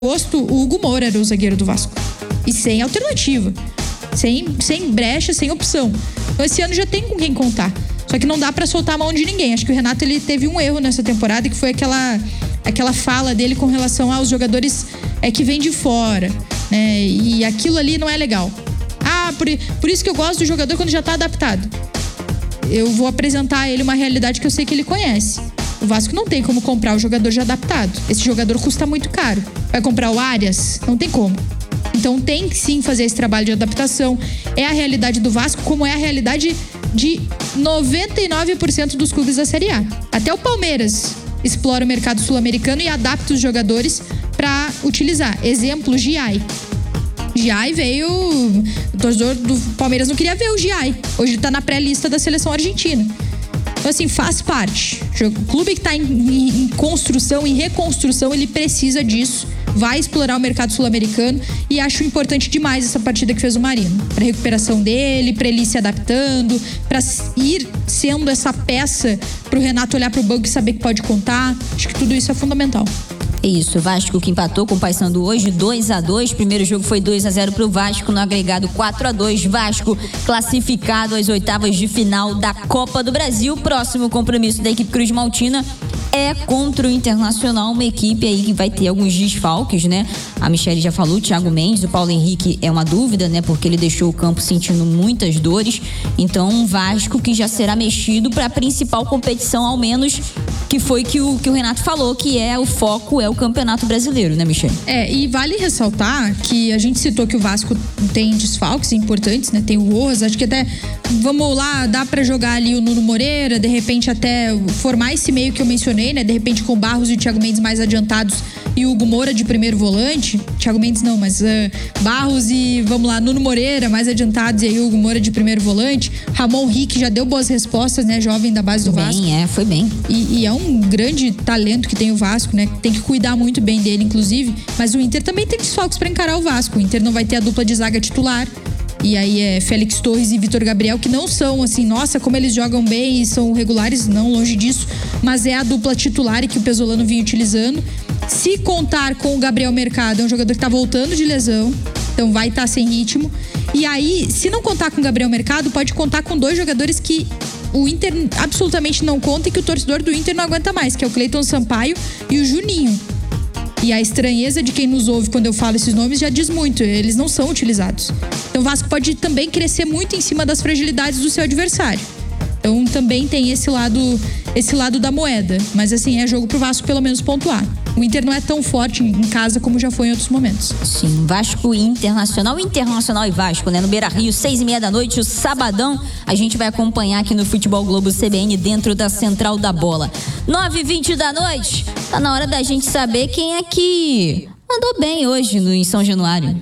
agosto, o Hugo Moura era o zagueiro do Vasco. E sem alternativa. Sem brecha, sem opção. Então esse ano já tem com quem contar. Só que não dá pra soltar a mão de ninguém. Acho que o Renato ele teve um erro nessa temporada, que foi aquela fala dele com relação aos jogadores que vêm de fora, né? E aquilo ali não é legal. Por isso que eu gosto do jogador quando já tá adaptado. Eu vou apresentar a ele uma realidade que eu sei que ele conhece. O Vasco não tem como comprar o jogador já adaptado. Esse jogador custa muito caro. Vai comprar o Arias? Não tem como. Então tem que sim fazer esse trabalho de adaptação. É a realidade do Vasco, como é a realidade de 99% dos clubes da Série A. Até o Palmeiras explora o mercado sul-americano e adapta os jogadores para utilizar. Exemplo, Giai. Giai veio... O torcedor do Palmeiras não queria ver o Giai. Hoje ele tá na pré-lista da seleção argentina. Então, assim, faz parte. O clube que tá em construção, em reconstrução, ele precisa disso. Vai explorar o mercado sul-americano e acho importante demais essa partida que fez o Marino. Pra recuperação dele, pra ele ir se adaptando, pra ir sendo essa peça pro Renato olhar pro banco e saber que pode contar. Acho que tudo isso é fundamental. É isso, o Vasco que empatou com o Paysandu hoje 2-2, primeiro jogo foi 2-0 pro Vasco, no agregado 4-2, Vasco classificado às oitavas de final da Copa do Brasil. Próximo compromisso da equipe Cruz Maltina é contra o Internacional, uma equipe aí que vai ter alguns desfalques, né? A Michele já falou, o Thiago Mendes, o Paulo Henrique é uma dúvida, né? Porque ele deixou o campo sentindo muitas dores. Então, um Vasco que já será mexido para a principal competição, ao menos, que foi que o Renato falou, que é o foco, é o Campeonato Brasileiro, né, Michele? E vale ressaltar que a gente citou que o Vasco tem desfalques importantes, né? Tem o Rojas, acho que até, vamos lá, dá para jogar ali o Nuno Moreira, de repente até formar esse meio que eu mencionei, né? De repente com Barros e o Thiago Mendes mais adiantados e o Hugo Moura de primeiro volante. Thiago Mendes não, mas Barros e, vamos lá, Nuno Moreira mais adiantados e aí o Hugo Moura de primeiro volante. Ramon Rick já deu boas respostas, né? Jovem da base do Vasco. Foi bem. E é um grande talento que tem o Vasco, né? Tem que cuidar muito bem dele, inclusive. Mas o Inter também tem desfalques para encarar o Vasco. O Inter não vai ter a dupla de zaga titular. E aí é Félix Torres e Vitor Gabriel, que não são assim, nossa, como eles jogam bem e são regulares, não, longe disso. Mas é a dupla titular e que o Pesolano vinha utilizando. Se contar com o Gabriel Mercado, é um jogador que tá voltando de lesão, então vai estar sem ritmo. E aí, se não contar com o Gabriel Mercado, pode contar com dois jogadores que o Inter absolutamente não conta e que o torcedor do Inter não aguenta mais, que é o Cleiton Sampaio e o Juninho. E a estranheza de quem nos ouve quando eu falo esses nomes já diz muito, eles não são utilizados. Então o Vasco pode também crescer muito em cima das fragilidades do seu adversário. Então também tem esse lado da moeda. Mas assim, é jogo pro Vasco pelo menos pontuar. O Inter não é tão forte em casa como já foi em outros momentos. Sim, Vasco e Internacional e Vasco, né? No Beira-Rio, 6:30 da noite, o sabadão, a gente vai acompanhar aqui no Futebol Globo CBN dentro da Central da Bola. 9:20 da noite, tá na hora da gente saber quem é que andou bem hoje em São Januário.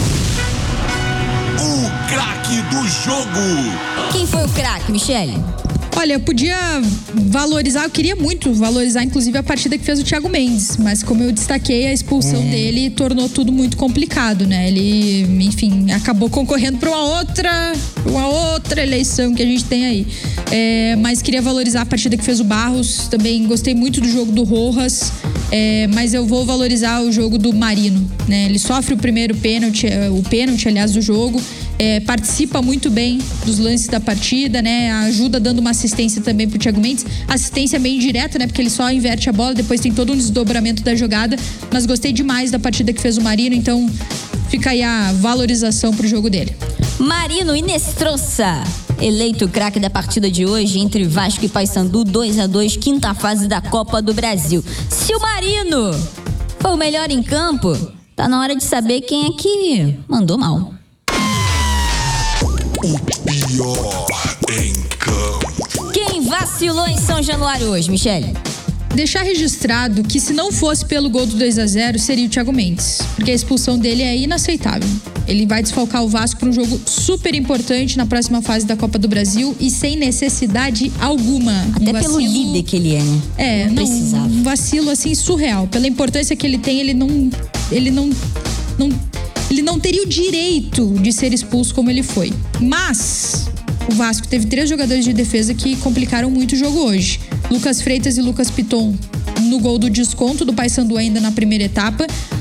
O craque do jogo. Quem foi o craque, Michele? Olha, eu podia valorizar, eu queria muito valorizar inclusive a partida que fez o Thiago Mendes, mas como eu destaquei, a expulsão dele tornou tudo muito complicado, né? Ele, enfim, acabou concorrendo para uma outra eleição que a gente tem aí. Mas queria valorizar a partida que fez o Barros, também gostei muito do jogo do Rojas, mas eu vou valorizar o jogo do Marino, né? Ele sofre o primeiro pênalti, aliás, do jogo. Participa muito bem dos lances da partida, né? Ajuda dando uma assistência também pro Thiago Mendes. Assistência bem direta, né? Porque ele só inverte a bola, depois tem todo um desdobramento da jogada. Mas gostei demais da partida que fez o Marino, então fica aí a valorização pro jogo dele. Marino Inestrosa, eleito craque da partida de hoje entre Vasco e Paysandu, 2-2, quinta fase da Copa do Brasil. Se o Marino foi o melhor em campo, tá na hora de saber quem é que mandou mal. O pior em campo. Quem vacilou em São Januário hoje, Michele? Deixar registrado que se não fosse pelo gol do 2-0 seria o Thiago Mendes, porque a expulsão dele é inaceitável. Ele vai desfalcar o Vasco para um jogo super importante na próxima fase da Copa do Brasil e sem necessidade alguma. Até pelo líder que ele é, né? Não precisava. Um vacilo assim surreal. Pela importância que ele tem, ele não teria o direito de ser expulso como ele foi. Mas o Vasco teve 3 jogadores de defesa que complicaram muito o jogo hoje. Lucas Freitas e Lucas Piton no gol do desconto do Paysandu ainda na primeira etapa.